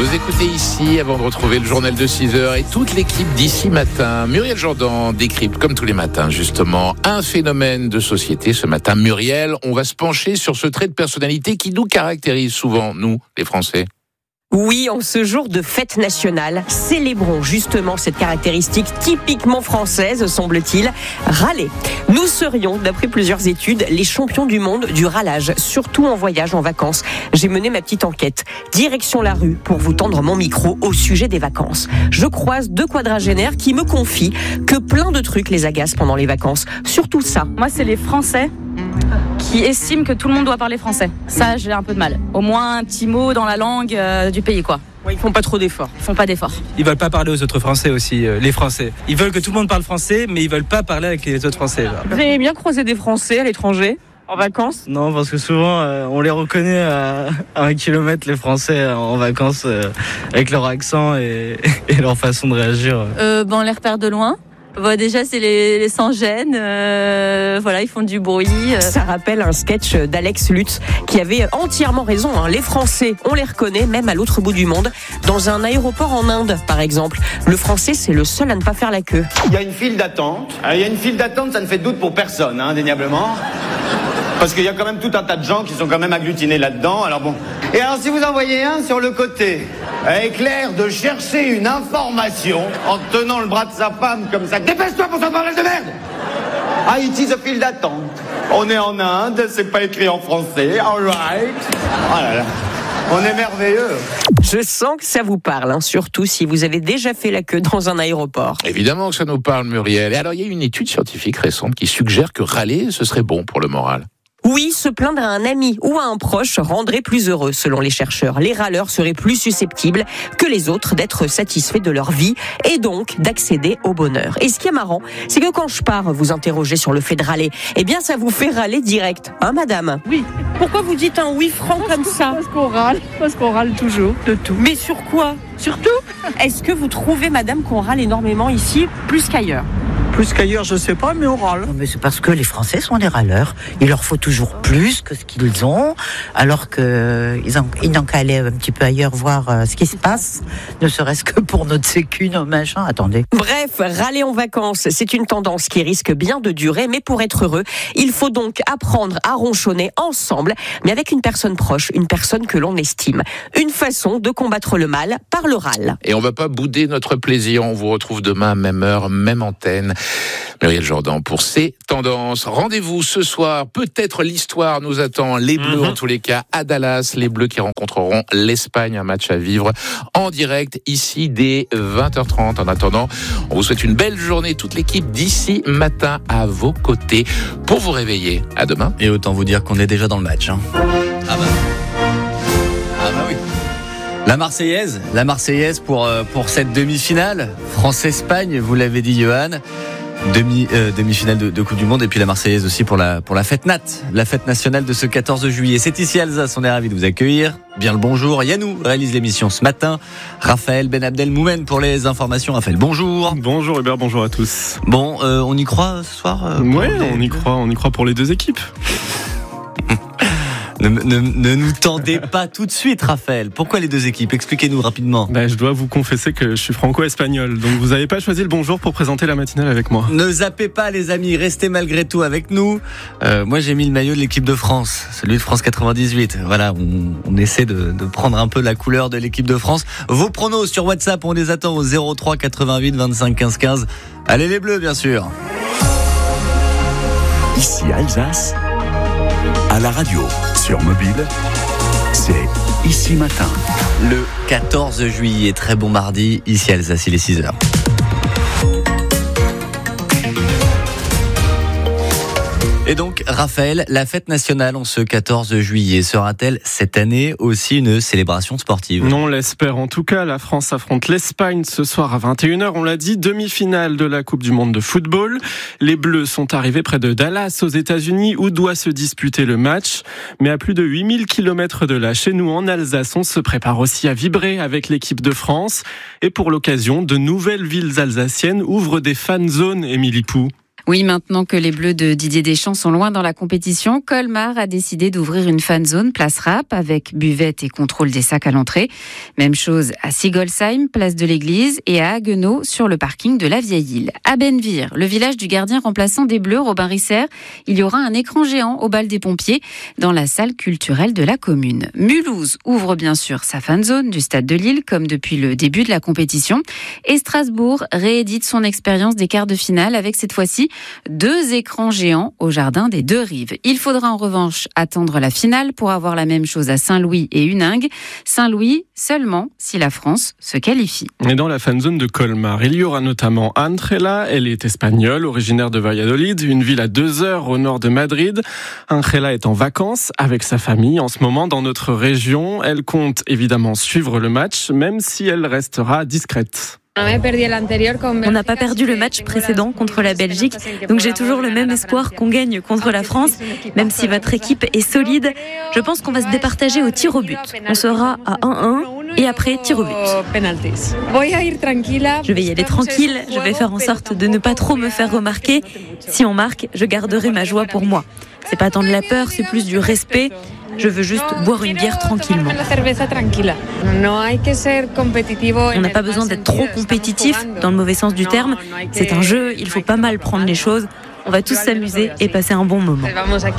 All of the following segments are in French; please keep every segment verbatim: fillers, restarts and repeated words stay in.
Vous écoutez ici avant de retrouver le journal de six heures et toute l'équipe d'ici matin. Muriel Jourdan décrypte comme tous les matins justement un phénomène de société. Ce matin, Muriel, on va se pencher sur ce trait de personnalité qui nous caractérise souvent, nous, les Français. Oui, en ce jour de fête nationale, célébrons justement cette caractéristique typiquement française, semble-t-il, râler. Nous serions, d'après plusieurs études, les champions du monde du râlage, surtout en voyage, en vacances. J'ai mené ma petite enquête. Direction la rue pour vous tendre mon micro au sujet des vacances. Je croise deux quadragénaires qui me confient que plein de trucs les agacent pendant les vacances. Surtout ça. Moi, c'est les Français qui estiment que tout le monde doit parler français. Ça, j'ai un peu de mal. Au moins un petit mot dans la langue euh, du pays, quoi. Ouais, ils font pas trop d'efforts. Ils font pas d'efforts. Ils veulent pas parler aux autres Français aussi, euh, les Français. Ils veulent que tout le monde parle français, mais ils veulent pas parler avec les autres Français. Là. Vous avez bien croisé des Français à l'étranger, en vacances ? Non, parce que souvent, euh, on les reconnaît à, à un kilomètre, les Français, en vacances, euh, avec leur accent et, et leur façon de réagir. Euh, ben, on les repère de loin. Bon, déjà, c'est les, les sans-gêne. Euh, voilà, ils font du bruit. Euh. Ça rappelle un sketch d'Alex Lutz qui avait entièrement raison. Hein. Les Français, on les reconnaît même à l'autre bout du monde. Dans un aéroport en Inde, par exemple, le Français, c'est le seul à ne pas faire la queue. Il y a une file d'attente. Il y a une file d'attente, ça ne fait de doute pour personne, hein, indéniablement. Parce qu'il y a quand même tout un tas de gens qui sont quand même agglutinés là-dedans. Alors bon. Et alors, si vous en voyez un sur le côté, avec l'air de chercher une information en tenant le bras de sa femme comme ça, dépêche-toi pour cette bordel de merde! Ah, it is a file d'attente. On est en Inde, c'est pas écrit en français. All right. Oh là là. On est merveilleux. Je sens que ça vous parle, hein, surtout si vous avez déjà fait la queue dans un aéroport. Évidemment que ça nous parle, Muriel. Et alors, il y a une étude scientifique récente qui suggère que râler, ce serait bon pour le moral. Oui, se plaindre à un ami ou à un proche rendrait plus heureux, selon les chercheurs. Les râleurs seraient plus susceptibles que les autres d'être satisfaits de leur vie et donc d'accéder au bonheur. Et ce qui est marrant, c'est que quand je pars vous interroger sur le fait de râler, eh bien ça vous fait râler direct, hein madame ? Oui. Pourquoi vous dites un oui franc comme ça ? Parce qu'on râle, parce qu'on râle toujours, de tout. Mais sur quoi ? Surtout ? Est-ce que vous trouvez, madame, qu'on râle énormément ici, plus qu'ailleurs ? Plus qu'ailleurs, je sais pas, mais on râle. Non, mais c'est parce que les Français sont des râleurs. Il leur faut toujours plus que ce qu'ils ont, alors qu'ils ils n'ont qu'à aller un petit peu ailleurs voir euh, ce qui se passe, ne serait-ce que pour notre sécu, nos machins. Attendez. Bref, râler en vacances, c'est une tendance qui risque bien de durer, mais pour être heureux, il faut donc apprendre à ronchonner ensemble, mais avec une personne proche, une personne que l'on estime. Une façon de combattre le mal par le râle. Et on va pas bouder notre plaisir. On vous retrouve demain, même heure, même antenne. Muriel Jourdan pour ces tendances. Rendez-vous ce soir. Peut-être l'histoire nous attend. Les Bleus, mm-hmm. en tous les cas, à Dallas. Les Bleus qui rencontreront l'Espagne. Un match à vivre en direct ici dès vingt heures trente. En attendant, on vous souhaite une belle journée. Toute l'équipe d'ici matin à vos côtés pour vous réveiller. À demain. Et autant vous dire qu'on est déjà dans le match. Hein. Ah bah. Ah bah oui. La Marseillaise, la Marseillaise pour, euh, pour cette demi-finale. France-Espagne, vous l'avez dit, Johan. Demi, euh, demi-finale de, de Coupe du Monde et puis la Marseillaise aussi pour la, pour la fête nat, la fête nationale de ce quatorze juillet. C'est ici Alsace, on est ravis de vous accueillir. Bien le bonjour. Yannou réalise l'émission ce matin. Raphaël Ben Abdelmoumen pour les informations. Raphaël, bonjour. Bonjour Hubert, bonjour à tous. Bon, euh, on y croit ce soir euh, Oui, les... on y croit, on y croit pour les deux équipes. Ne, ne, ne nous tendez pas tout de suite, Raphaël. Pourquoi les deux équipes ? Expliquez-nous rapidement. Ben, je dois vous confesser que je suis franco-espagnol, donc vous n'avez pas choisi le bonjour pour présenter la matinale avec moi. Ne zappez pas, les amis, restez malgré tout avec nous. Euh, moi, j'ai mis le maillot de l'équipe de France, celui de France quatre-vingt-dix-huit. Voilà, on, on essaie de, de prendre un peu la couleur de l'équipe de France. Vos pronos sur WhatsApp, on les attend au zéro trois quatre-vingt-huit vingt-cinq quinze quinze. Allez les Bleus, bien sûr. Ici Alsace, à la radio, sur mobile, c'est Ici Matin. Le quatorze juillet, très bon mardi, ici Alsace, il est six heures. Et donc, Raphaël, la fête nationale en ce quatorze juillet sera-t-elle cette année aussi une célébration sportive ? On l'espère en tout cas. La France affronte l'Espagne ce soir à vingt et une heures. On l'a dit, demi-finale de la Coupe du Monde de football. Les Bleus sont arrivés près de Dallas aux États-Unis où doit se disputer le match. Mais à plus de huit mille kilomètres de là, chez nous en Alsace, on se prépare aussi à vibrer avec l'équipe de France. Et pour l'occasion, de nouvelles villes alsaciennes ouvrent des fan zones, Émilie Pou. Oui, maintenant que les Bleus de Didier Deschamps sont loin dans la compétition, Colmar a décidé d'ouvrir une fan zone place Rapp avec buvette et contrôle des sacs à l'entrée. Même chose à Sigolsheim, place de l'église, et à Haguenau sur le parking de la Vieille Île. À Benvir, le village du gardien remplaçant des Bleus, Robin Risser, il y aura un écran géant au bal des pompiers dans la salle culturelle de la commune. Mulhouse ouvre bien sûr sa fan zone du stade de Lille comme depuis le début de la compétition. Et Strasbourg réédite son expérience des quarts de finale avec cette fois-ci deux écrans géants au jardin des Deux Rives. Il faudra en revanche attendre la finale pour avoir la même chose à Saint-Louis et Huningue. Saint-Louis seulement si la France se qualifie. Et dans la fan zone de Colmar, il y aura notamment Ángela. Elle est espagnole, originaire de Valladolid, une ville à deux heures au nord de Madrid. Ángela est en vacances avec sa famille en ce moment dans notre région. Elle compte évidemment suivre le match, même si elle restera discrète. On n'a pas perdu le match précédent contre la Belgique, donc j'ai toujours le même espoir qu'on gagne contre la France, même si votre équipe est solide. Je pense qu'on va se départager au tir au but. On sera à un un et après tir au but. Je vais y aller tranquille, je vais faire en sorte de ne pas trop me faire remarquer. Si on marque, je garderai ma joie pour moi. C'est pas tant de la peur, c'est plus du respect. Je veux juste boire une bière tranquillement. On n'a pas besoin d'être trop compétitif, dans le mauvais sens du terme. C'est un jeu, il faut pas mal prendre les choses. On va tous s'amuser et passer un bon moment.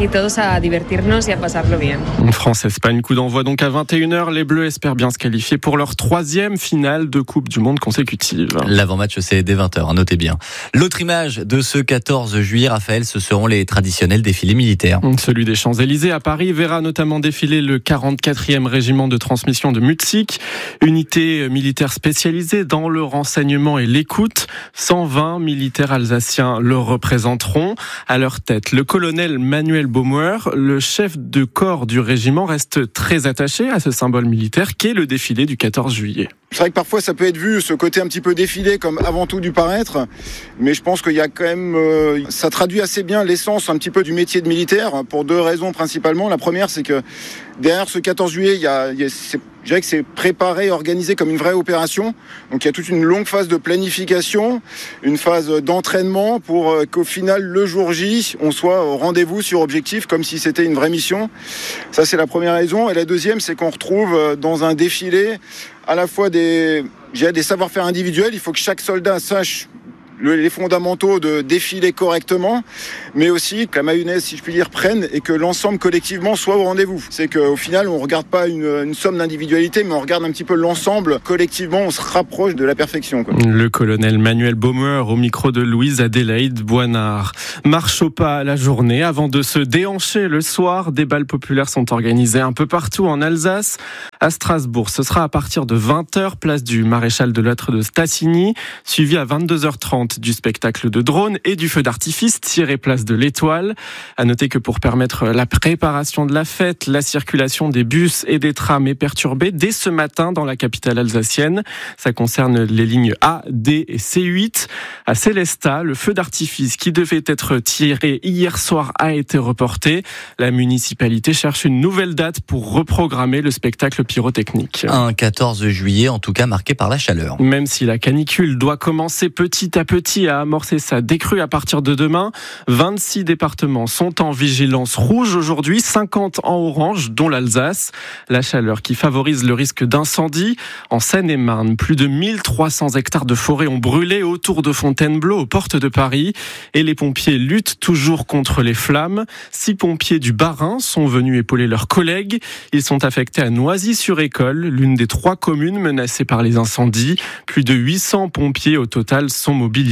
France-Espagne, coup d'envoi donc à vingt et une heures. Les Bleus espèrent bien se qualifier pour leur troisième finale de Coupe du Monde consécutive. L'avant-match, c'est dès vingt heures, notez bien. L'autre image de ce quatorze juillet, Raphaël, ce seront les traditionnels défilés militaires. Celui des Champs-Élysées à Paris verra notamment défiler le quarante-quatrième régiment de transmission de Mutzig, unité militaire spécialisée dans le renseignement et l'écoute. cent vingt militaires alsaciens le représenteront. À leur tête, le colonel Manuel Baumwer, le chef de corps du régiment, reste très attaché à ce symbole militaire qu'est le défilé du quatorze juillet. C'est vrai que parfois ça peut être vu, ce côté un petit peu défilé, comme avant tout du paraître, mais je pense qu'il y a quand même, euh, ça traduit assez bien l'essence un petit peu du métier de militaire, pour deux raisons principalement. La première, c'est que derrière ce quatorze juillet, il y a, il y a c'est, je dirais que c'est préparé, organisé comme une vraie opération. Donc il y a toute une longue phase de planification, une phase d'entraînement pour euh, qu'au final, le jour J, on soit au rendez-vous sur objectif, comme si c'était une vraie mission. Ça, c'est la première raison. Et la deuxième, c'est qu'on retrouve euh, dans un défilé à la fois des, des savoir-faire individuels. Il faut que chaque soldat sache les fondamentaux de défiler correctement, mais aussi que la mayonnaise, si je puis dire, prenne et que l'ensemble collectivement soit au rendez-vous. C'est qu'au final, on ne regarde pas une, une somme d'individualité, mais on regarde un petit peu l'ensemble. Collectivement, on se rapproche de la perfection, quoi. Le colonel Manuel Baumwer au micro de Louise Adélaïde Boinard. Marche au pas la journée avant de se déhancher le soir. Des bals populaires sont organisés un peu partout en Alsace. À Strasbourg, ce sera à partir de vingt heures, place du Maréchal de Lattre de Stassini, suivi à vingt-deux heures trente du spectacle de drone et du feu d'artifice tiré place de l'Étoile. À noter que pour permettre la préparation de la fête, la circulation des bus et des trams est perturbée dès ce matin dans la capitale alsacienne. Ça concerne les lignes A, D et C huit. À Célestat, le feu d'artifice qui devait être tiré hier soir a été reporté. La municipalité cherche une nouvelle date pour reprogrammer le spectacle pyrotechnique. Un quatorze juillet en tout cas marqué par la chaleur. Même si la canicule doit commencer petit à petit à amorcer sa décrue à partir de demain, vingt-six départements sont en vigilance rouge aujourd'hui, cinquante en orange, dont l'Alsace. La chaleur qui favorise le risque d'incendie. En Seine-et-Marne, plus de mille trois cents hectares de forêt ont brûlé autour de Fontainebleau, aux portes de Paris. Et les pompiers luttent toujours contre les flammes. Six pompiers du Bas-Rhin sont venus épauler leurs collègues. Ils sont affectés à Noisy-sur-École, l'une des trois communes menacées par les incendies. Plus de huit cents pompiers au total sont mobilisés.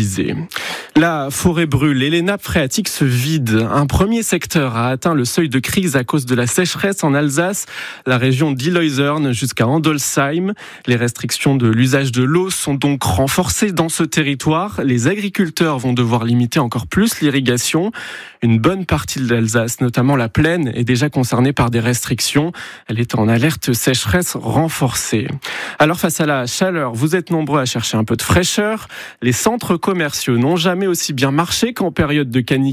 La forêt brûle et les nappes phréatiques se vident. Un premier secteur a atteint le seuil de crise à cause de la sécheresse en Alsace, la région d'Illoisern jusqu'à Andolsheim. Les restrictions de l'usage de l'eau sont donc renforcées dans ce territoire. Les agriculteurs vont devoir limiter encore plus l'irrigation. Une bonne partie de l'Alsace, notamment la plaine, est déjà concernée par des restrictions. Elle est en alerte sécheresse renforcée. Alors face à la chaleur, vous êtes nombreux à chercher un peu de fraîcheur. Les centres commerciaux n'ont jamais aussi bien marché qu'en période de canicule.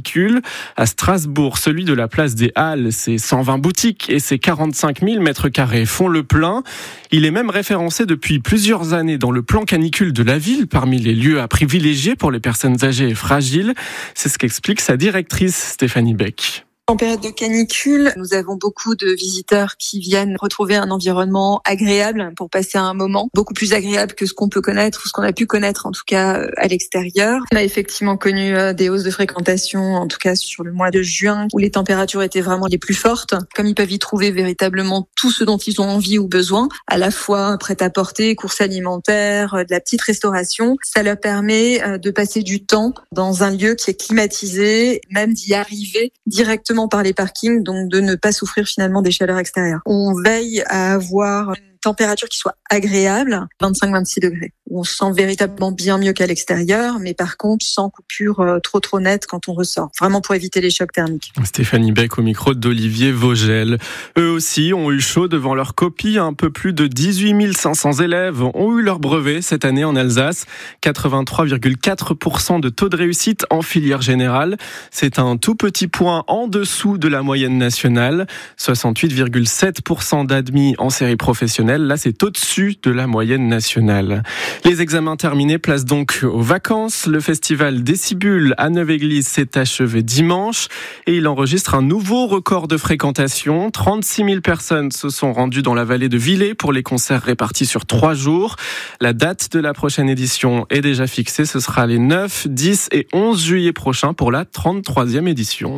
canicule. À Strasbourg, celui de la place des Halles, ses cent vingt boutiques et ses quarante-cinq mille mètres carrés font le plein. Il est même référencé depuis plusieurs années dans le plan canicule de la ville, parmi les lieux à privilégier pour les personnes âgées et fragiles. C'est ce qu'explique sa directrice Stéphanie Beck. En période de canicule, nous avons beaucoup de visiteurs qui viennent retrouver un environnement agréable pour passer un moment, beaucoup plus agréable que ce qu'on peut connaître ou ce qu'on a pu connaître en tout cas à l'extérieur. On a effectivement connu des hausses de fréquentation, en tout cas sur le mois de juin, où les températures étaient vraiment les plus fortes. Comme ils peuvent y trouver véritablement tout ce dont ils ont envie ou besoin, à la fois prêt-à-porter, courses alimentaires, de la petite restauration, ça leur permet de passer du temps dans un lieu qui est climatisé, même d'y arriver directement par les parkings, donc de ne pas souffrir finalement des chaleurs extérieures. On veille à avoir une température qui soit agréable, vingt-cinq à vingt-six degrés. On se sent véritablement bien mieux qu'à l'extérieur, mais par contre sans coupure euh, trop trop nette quand on ressort. Vraiment pour éviter les chocs thermiques. Stéphanie Beck au micro d'Olivier Vogel. Eux aussi ont eu chaud devant leur copie. Un peu plus de dix-huit mille cinq cents élèves ont eu leur brevet cette année en Alsace. quatre-vingt-trois virgule quatre pour cent de taux de réussite en filière générale. C'est un tout petit point en dessous de la moyenne nationale. soixante-huit virgule sept pour cent d'admis en série professionnelle. Là, c'est au-dessus de la moyenne nationale. Les examens terminés, place donc aux vacances. Le festival Décibule à Neuve-Église s'est achevé dimanche et il enregistre un nouveau record de fréquentation. trente-six mille personnes se sont rendues dans la vallée de Villers pour les concerts répartis sur trois jours. La date de la prochaine édition est déjà fixée. Ce sera les neuf, dix et onze juillet prochains pour la trente-troisième édition.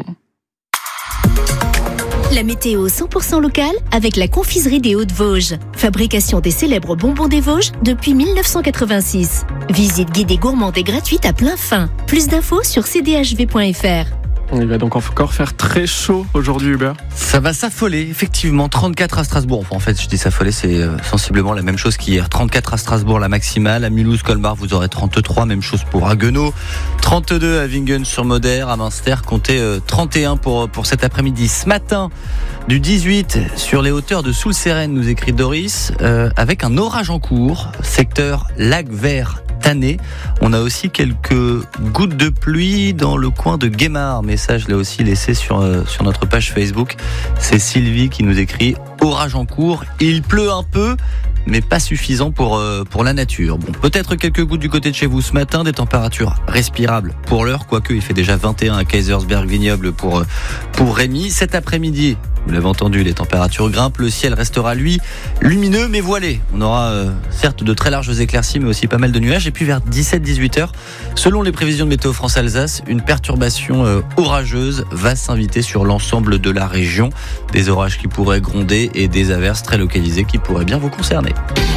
La météo cent pour cent locale avec la confiserie des Hauts-de-Vosges. Fabrication des célèbres bonbons des Vosges depuis mille neuf cent quatre-vingt-six. Visite guidée gourmande et gratuite à plein fin. Plus d'infos sur c d h v point f r. Il va donc encore faire très chaud aujourd'hui, Hubert. Ça va s'affoler, effectivement. trente-quatre à Strasbourg. Enfin, en fait, je dis s'affoler, c'est sensiblement la même chose qu'hier. trente-quatre à Strasbourg, la maximale. À Mulhouse, Colmar, vous aurez trente-trois. Même chose pour Haguenau. trente-deux à Wingen-sur-Moder. À Münster, comptez trente et un pour, pour cet après-midi. Ce matin, du dix-huit, sur les hauteurs de Soulseren, nous écrit Doris, euh, avec un orage en cours. Secteur Lac Vert. Tanné. On a aussi quelques gouttes de pluie dans le coin de Guémard. Message là aussi laissé sur, euh, sur notre page Facebook. C'est Sylvie qui nous écrit « Orage en cours, il pleut un peu ». Mais pas suffisant pour euh, pour la nature. Bon, peut-être quelques gouttes du côté de chez vous ce matin, des températures respirables pour l'heure, quoique il fait déjà vingt et un à Kaisersberg Vignoble pour euh, pour Rémi. Cet après-midi, vous l'avez entendu, les températures grimpent, le ciel restera lui lumineux mais voilé. On aura euh, certes de très larges éclaircies mais aussi pas mal de nuages et puis vers dix-sept à dix-huit heures, selon les prévisions de Météo France Alsace, une perturbation euh, orageuse va s'inviter sur l'ensemble de la région, des orages qui pourraient gronder et des averses très localisées qui pourraient bien vous concerner.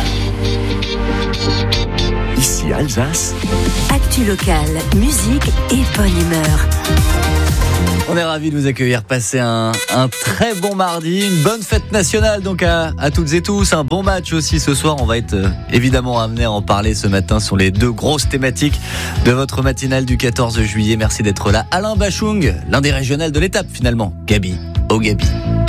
Ici Alsace. Actu locale, musique et bonne humeur. On est ravis de vous accueillir, passer un, un très bon mardi, une bonne fête nationale donc à, à toutes et tous, un bon match aussi ce soir. On va être euh, évidemment amené à en parler ce matin sur les deux grosses thématiques de votre matinale du quatorze juillet. Merci d'être là. Alain Bachung, l'un des régionales de l'étape finalement. Gabi, oh Gabi.